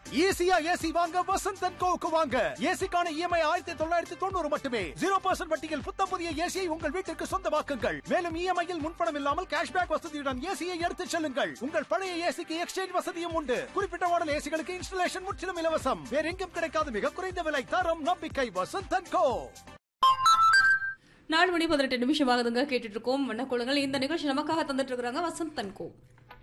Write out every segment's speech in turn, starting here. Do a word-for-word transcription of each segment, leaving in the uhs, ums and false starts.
ஈஸியா ஏசி வாங்க வசந்த் அண்ட் கோவுக்கு வாங்க. ஏசிக்கான இஎம்ஐ ஆயிரத்தி தொள்ளாயிரத்தி தொண்ணூறு மட்டுமே. ஜீரோ பர்சன்ட் வட்டியில் புத்தம் புதிய ஏசியை உங்கள் வீட்டிற்கு சொந்தமாக்குங்கள். மேலும் இஎம்ஐயில் முன்பணம் இல்லாமல் கேஷ்பேக் வசதியுடன் ஏசியை எடுத்துச் செல்லுங்கள். உங்கள் பழைய ஏசிக்கு எக்ஸ்சேஞ்ச் வசதியும் உண்டு. குறிப்பிட்ட மாடல் ஏசிகளுக்கு இன்ஸ்டலேஷன் முற்றிலும் இலவசம். வேற எங்கும் கிடைக்காத மிக குறைந்த விலை, தரம், நம்பிக்கை. வசந்த் அண்ட் கோ. நாலு மணி பதினெட்டு நிமிஷம் ஆகுதுங்க. கேட்டுட்டு இருக்கோம் வண்ணக்கோளங்கள். இந்த நிகழ்ச்சி நமக்காக தந்துட்டு இருக்காங்க வசந்த் அண்ட் கோ.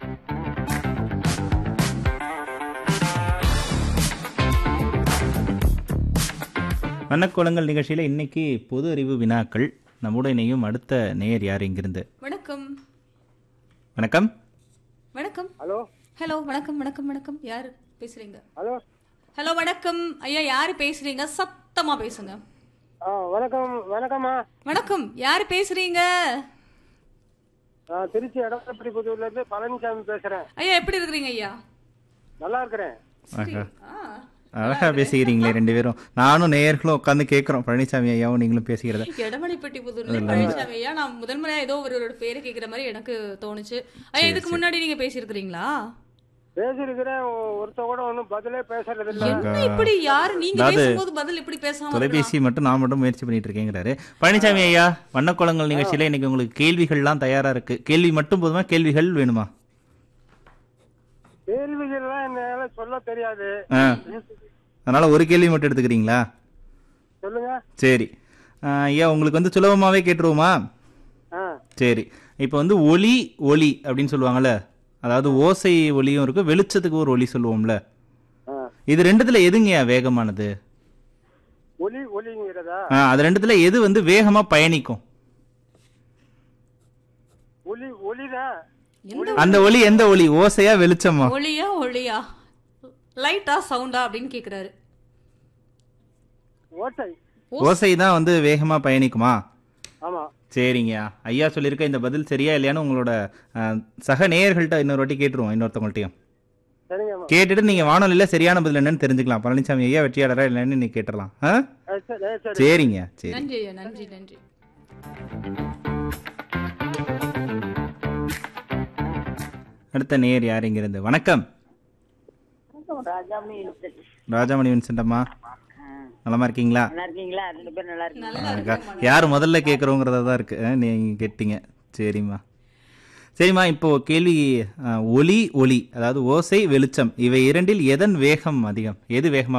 வண்ணக்கோளங்கள் நிகழ்ச்சியில் இன்னைக்கு பொது அறிவு வினாக்கள். நம்முடைய இணையும் அடுத்த நேயர் யார் இங்கிருந்து? வணக்கம். வணக்கம். வணக்கம். ஹலோ. ஹலோ. வணக்கம் வணக்கம் வணக்கம். யாரு பேசுறீங்க? ஹலோ. ஹலோ வணக்கம் ஐயா. யாரு பேசுறீங்க? சத்தமா பேசுங்க. ஆ வணக்கம். வணக்கம்மா. வணக்கம். யாரு பேசுறீங்க? நான் திருச்சி எடப்பாடி புதூர்ல இருந்து பழனிசாமி பேசுறேன். ஐயா எப்படி இருக்கிறீங்க ஐயா? நல்லா இருக்கிறேன். அழகா பேசிக்கிறீங்களே ரெண்டு பேரும். நானும் நேயர்களும் உட்காந்து கேட்கறோம் பழனிசாமி ஐயாவும் நீங்களும் பேசிக்கிறத. எடமலைப்பட்டி புதூர்ல பழனிசாமி ஐயா. நான் முதல் முறையா ஏதோ ஒருவரோட பேரை கேட்கிற மாதிரி எனக்கு தோணுச்சு. ஐயா இதுக்கு முன்னாடி நீங்க பேசியிருக்கிறீங்களா? பேசிருக்கிறேன். ஒருத்த கூட ஒன்னும் பதிலே பேசுறது இல்ல. என்ன இப்படி யாரு நீங்க பேசும்போது பதில் இப்படி பேசாம தொலைபேசி மட்டும் நான் மட்டும் முயற்சி பண்ணிட்டு இருக்கேங்கிறாரு பழனிசாமி ஐயா. வண்ணக்கோளங்கள் நிகழ்ச்சியில இன்னைக்கு உங்களுக்கு கேள்விகள்லாம் தயாரா இருக்கு. கேள்வி மட்டும் போதுமா, கேள்விகள் வேணுமா? கேள்விகள்லாம் என்னால சொல்ல தெரியாது. அதனால ஒரு கேள்வி மட்டும் எடுத்துக்கிறீங்களா? சொல்லுங்க. சரி ஐயா, உங்களுக்கு வந்து சுலபமாவே கேட்டுருவோமா? சரி. இப்போ வந்து ஒலி ஒலி அப்படின்னு சொல்லுவாங்கல்ல, அதாவது ஓசை ஒலியும் இருக்கு, வெளிச்சத்துக்கு ஒரு ஒலி சொல்லுவோம்ல. இது ரெண்டுத்துல எதுங்கய்யா வேகமானது? ஒலி ஒலிங்கிறதா? அது ரெண்டுத்துல எது வந்து வேகமா பயணிக்கும்? ஒலி ஒலிதான். அந்த ஒலி எந்த ஒலி? ஓசையா வெளிச்சமா? ஒலியா ஒளியா லைட்டா சவுண்டா அப்படின்னு கேக்குறாரு. ஓசை. ஓசை தான் வந்து வேகமா பயணிக்குமா? ஆமா. சரிங்க ஐயா சொல்லியிருக்க இந்த பதில் சரியா இல்லையான்னு உங்களோட சக நேயர்கள்ட்ட இன்னொரு வாட்டி கேட்டுருவோம். இன்னொருத்தவங்கள்ட்டையும் கேட்டுட்டு நீங்க வானொலியில சரியான பதில் என்னன்னு தெரிஞ்சுக்கலாம். பழனிசாமி ஐயா வெற்றியாளரா இல்லைன்னு நீங்க கேட்டுடலாம். சரிங்க. சரி. நன்றி நன்றி நன்றி. அடுத்த நேயர் யார் இங்கிருந்து? வணக்கம். ராஜாமணி வின்சென்ட் அம்மா, நலமா இருக்கீங்களா? யார் முதல்ல கேட்குறோங்கிறதா தான் இருக்கு. நீங்க கேட்டீங்க. சரிம்மா சரிம்மா இப்போ கேள்வி, ஒலி ஒலி அதாவது ஓசை வெளிச்சம் இவை இரண்டில் எதன் வேகம் அதிகம்? எது வேகமா